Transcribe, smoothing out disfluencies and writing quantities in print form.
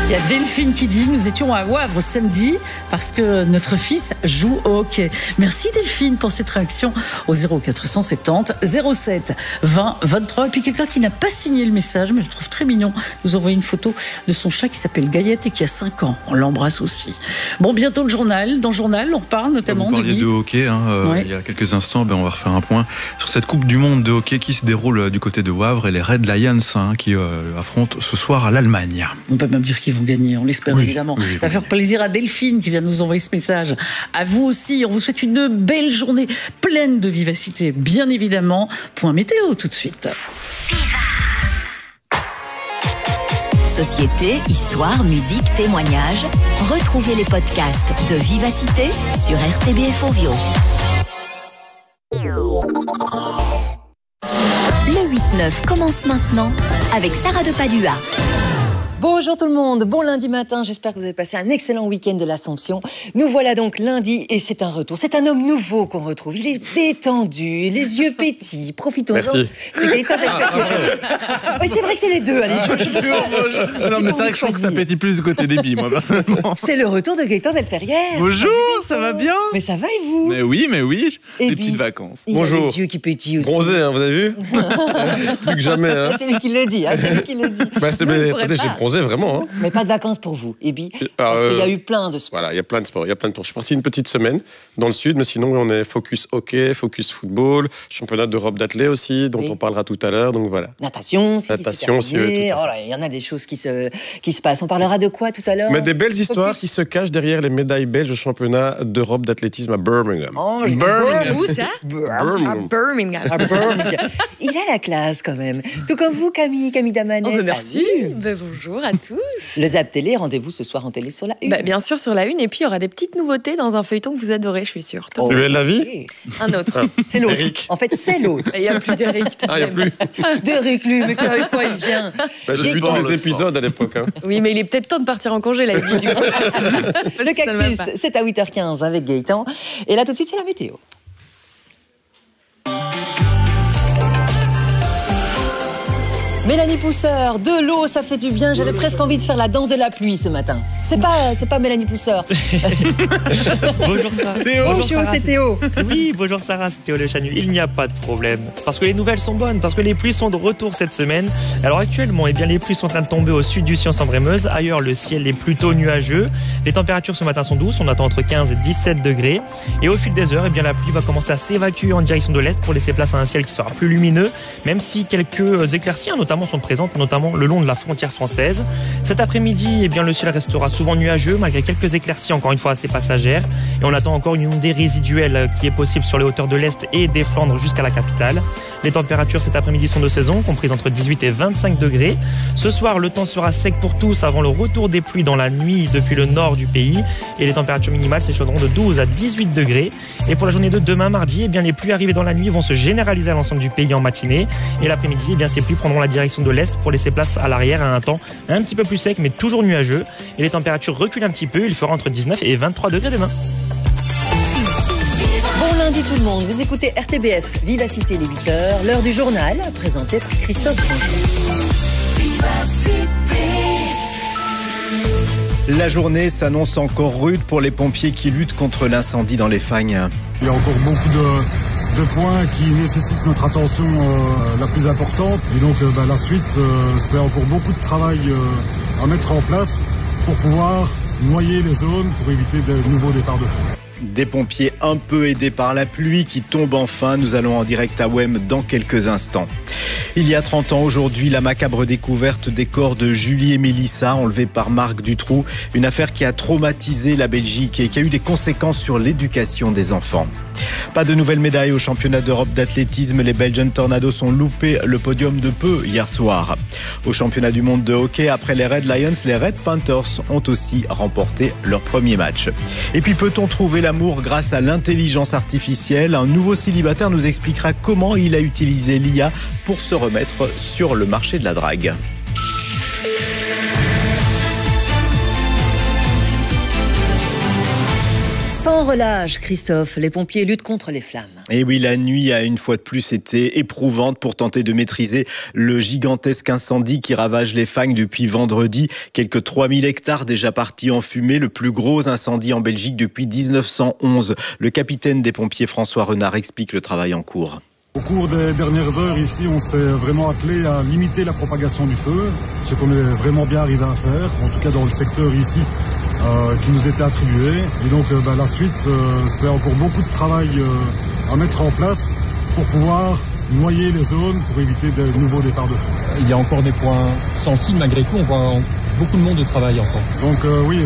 Il y a Delphine qui dit, nous étions à Wavre samedi parce que notre fils joue au hockey. Merci Delphine pour cette réaction au 0470 07 20 23. Et puis quelqu'un qui n'a pas signé le message, mais je le trouve très mignon, nous envoie une photo de son chat qui s'appelle Gaillette et qui a 5 ans. On l'embrasse aussi. Bon, bientôt le journal. Dans le journal, on parle notamment Vous parliez de hockey. Ouais. Il y a quelques instants, on va refaire un point sur cette Coupe du Monde de hockey qui se déroule du côté de Wavre et les Red Lions qui affrontent ce soir à l'Allemagne. On peut même dire qu'ils vont gagner, on l'espère évidemment. Ça va faire plaisir à Delphine qui vient nous envoyer ce message. À vous aussi, on vous souhaite une belle journée pleine de vivacité, bien évidemment. Point météo tout de suite. Société, histoire, musique, témoignages. Retrouvez les podcasts de Vivacité sur RTBF Ovio. Le 8-9 commence maintenant avec Sarah de Padua. Bonjour tout le monde, bon lundi matin, j'espère que vous avez passé un excellent week-end de l'Assomption. Nous voilà donc lundi et c'est un retour, c'est un homme nouveau qu'on retrouve, il est détendu, les yeux pétillent, profitons-en. Merci. C'est Gaëtan Delferrière. Oui, c'est vrai que c'est les deux, allez. Non mais c'est vrai que je trouve que ça pétille plus du côté des billes, moi personnellement. C'est le retour de Gaëtan Delferrière. Bonjour, ça va bien? Mais ça va et vous? Mais oui, Et des puis, petites vacances. Il Bonjour. a les yeux qui pétillent aussi. Bronzé, vous avez vu? Plus que jamais. C'est lui qui le dit, c'est lui qui le dit. Attendez, j'ai bronzé vraiment. Mais pas de vacances pour vous, Ebi, parce qu'il y a eu plein de sports. Voilà, il y a plein de sports, Je suis parti une petite semaine dans le sud, mais sinon on est focus hockey, focus football, championnat d'Europe d'athlé aussi, dont on parlera tout à l'heure, donc voilà. Natation aussi. Oui, oh là, il y en a des choses qui se passent. On parlera de quoi tout à l'heure? Mais des belles histoires qui se cachent derrière les médailles belges au championnat d'Europe d'athlétisme à Birmingham. Birmingham. Où ça? Birmingham. À Birmingham. Il a la classe quand même. Tout comme vous, Camille Damanès. Oh, merci. Bonjour à tous. Le Zap Télé, rendez-vous ce soir en télé sur la 1. Bien sûr, sur la 1. Et puis, il y aura des petites nouveautés dans un feuilleton que vous adorez, je suis sûre. Plus belle la vie? Un autre. C'est l'autre. Eric. En fait, c'est l'autre. Il n'y a plus d'Eric. Il n'y a plus. D'Eric, lui, mais avec quoi il vient? J'ai vu tous les épisodes à l'époque. Oui, mais il est peut-être temps de partir en congé, là, du coup. Le Cactus, c'est à 8h15 avec Gaëtan. Et là, tout de suite, c'est la météo. Mélanie Pousseur, de l'eau, ça fait du bien. J'avais presque envie de faire la danse de la pluie ce matin. C'est pas Mélanie Pousseur. Bonjour Sarah. Bonjour, c'est Théo. Oui, bonjour Sarah, c'est Théo Le Chanu. Il n'y a pas de problème. Parce que les nouvelles sont bonnes, parce que les pluies sont de retour cette semaine. Alors actuellement, les pluies sont en train de tomber au sud du Sion-Sambre-et-Meuse. Ailleurs, le ciel est plutôt nuageux. Les températures ce matin sont douces. On attend entre 15 et 17 degrés. Et au fil des heures, la pluie va commencer à s'évacuer en direction de l'est pour laisser place à un ciel qui sera plus lumineux, même si quelques éclaircies, notamment sont présentes, notamment le long de la frontière française. Cet après-midi, le ciel restera souvent nuageux, malgré quelques éclaircies, encore une fois assez passagères. Et on attend encore une ondée résiduelle qui est possible sur les hauteurs de l'Est et des Flandres jusqu'à la capitale. Les températures cet après-midi sont de saison, comprises entre 18 et 25 degrés. Ce soir, le temps sera sec pour tous avant le retour des pluies dans la nuit depuis le nord du pays. Et les températures minimales s'échelonneront de 12 à 18 degrés. Et pour la journée de demain, mardi, les pluies arrivées dans la nuit vont se généraliser à l'ensemble du pays en matinée. Et l'après-midi, ces pluies prendront la direction de l'Est pour laisser place à l'arrière à un temps un petit peu plus sec mais toujours nuageux. Et les températures reculent un petit peu, il fera entre 19 et 23 degrés demain. Bon lundi tout le monde, vous écoutez RTBF, Vivacité les 8h, l'heure du journal, présenté par Christophe Grandjean. La journée s'annonce encore rude pour les pompiers qui luttent contre l'incendie dans les Fagnes. Il y a encore beaucoup de points qui nécessitent notre attention la plus importante. Et donc la suite, c'est encore beaucoup de travail à mettre en place pour pouvoir noyer les zones pour éviter de nouveaux départs de feu. Des pompiers un peu aidés par la pluie qui tombe enfin. Nous allons en direct à Wem dans quelques instants. Il y a 30 ans aujourd'hui, la macabre découverte des corps de Julie et Mélissa enlevés par Marc Dutroux. Une affaire qui a traumatisé la Belgique et qui a eu des conséquences sur l'éducation des enfants. Pas de nouvelles médailles au championnat d'Europe d'athlétisme. Les Belgian Tornadoes ont loupé le podium de peu hier soir. Au championnat du monde de hockey, après les Red Lions, les Red Panthers ont aussi remporté leur premier match. Et puis peut-on trouver l'amour grâce à l'intelligence artificielle? Un nouveau célibataire nous expliquera comment il a utilisé l'IA pour se remettre sur le marché de la drague. Sans relâche, Christophe, les pompiers luttent contre les flammes. Et oui, la nuit a une fois de plus été éprouvante pour tenter de maîtriser le gigantesque incendie qui ravage les Fagnes depuis vendredi. Quelques 3000 hectares déjà partis en fumée, le plus gros incendie en Belgique depuis 1911. Le capitaine des pompiers François Renard explique le travail en cours. Au cours des dernières heures ici, on s'est vraiment attelé à limiter la propagation du feu, ce qu'on est vraiment bien arrivé à faire, en tout cas dans le secteur ici qui nous était attribué. Et donc la suite, c'est encore beaucoup de travail à mettre en place pour pouvoir noyer les zones pour éviter de nouveaux départs de feu. Il y a encore des points sensibles malgré tout, on voit beaucoup de monde au travail encore. Donc oui.